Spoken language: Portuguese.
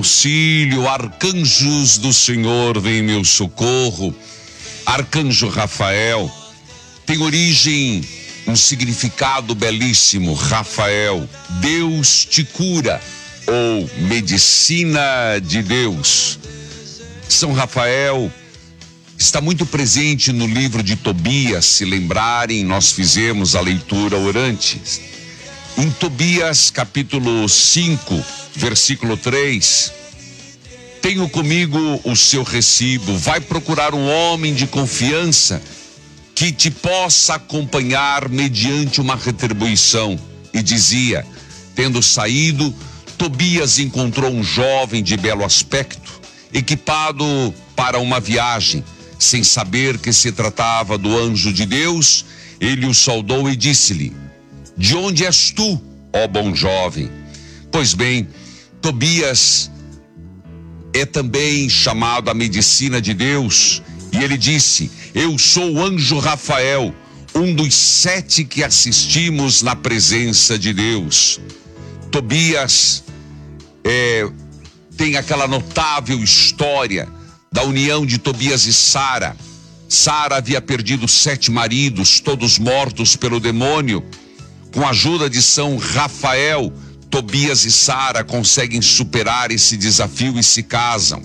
Auxílio, arcanjos do Senhor, vem em meu socorro. Arcanjo Rafael tem origem, um significado belíssimo. Rafael, Deus te cura, ou medicina de Deus. São Rafael está muito presente no livro de Tobias. Se lembrarem, nós fizemos a leitura orante. Em Tobias, capítulo 5, versículo 3, tenho comigo o seu recibo, vai procurar um homem de confiança que te possa acompanhar mediante uma retribuição. E dizia, tendo saído, Tobias encontrou um jovem de belo aspecto, equipado para uma viagem. Sem saber que se tratava do anjo de Deus, ele o saudou e disse-lhe, de onde és tu, ó bom jovem? Pois bem, Tobias é também chamado a medicina de Deus. E ele disse, eu sou o anjo Rafael, um dos 7 que assistimos na presença de Deus. Tobias tem aquela notável história da união de Tobias e Sara. Sara havia perdido 7 maridos, todos mortos pelo demônio. Com a ajuda de São Rafael, Tobias e Sara conseguem superar esse desafio e se casam.